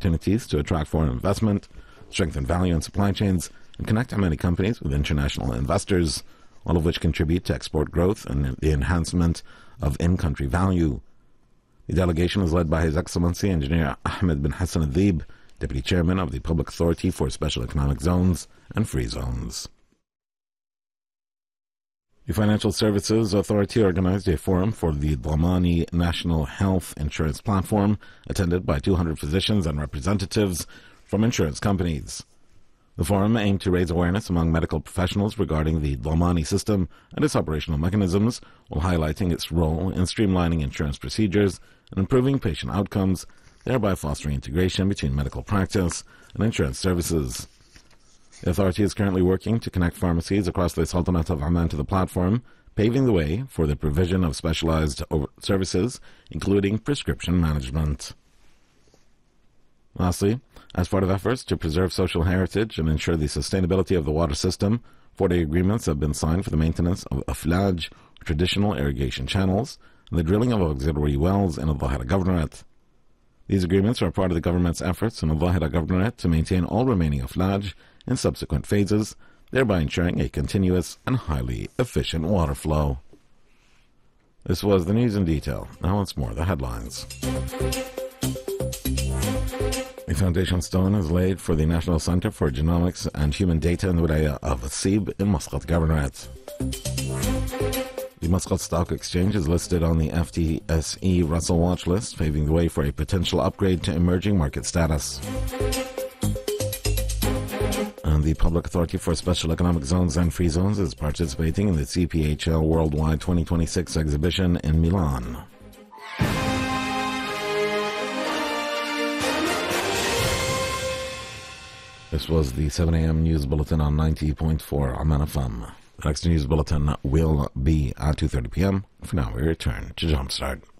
opportunities to attract foreign investment, strengthen value in supply chains, and connect Yemeni companies with international investors, all of which contribute to export growth and the enhancement of in-country value. The delegation is led by His Excellency Engineer Ahmed bin Hassan Adib, Deputy Chairman of the Public Authority for Special Economic Zones and Free Zones. The Financial Services Authority organized a forum for the Dlamani National Health Insurance Platform, attended by 200 physicians and representatives from insurance companies. The forum aimed to raise awareness among medical professionals regarding the Dlamani system and its operational mechanisms, while highlighting its role in streamlining insurance procedures and improving patient outcomes, thereby fostering integration between medical practice and insurance services. The authority is currently working to connect pharmacies across the Sultanate of Oman to the platform, paving the way for the provision of specialized services, including prescription management. Lastly, as part of efforts to preserve social heritage and ensure the sustainability of the water system, 40 agreements have been signed for the maintenance of aflaj, traditional irrigation channels, and the drilling of auxiliary wells in Al-Dhahira Governorate. These agreements are part of the government's efforts in Al-Dhahira Governorate to maintain all remaining aflaj in subsequent phases, thereby ensuring a continuous and highly efficient water flow. This was the news in detail. Now once more, the headlines. A foundation stone is laid for the National Center for Genomics and Human Data in the Wilaya of Sib in Muscat Governorate. The Muscat Stock Exchange is listed on the FTSE Russell watch list, paving the way for a potential upgrade to emerging market status. And the Public Authority for Special Economic Zones and Free Zones is participating in the CPHL Worldwide 2026 exhibition in Milan. This was the 7 a.m. news bulletin on 90.4 Oman FM. The next news bulletin will be at 2:30 p.m. For now, we return to Jumpstart.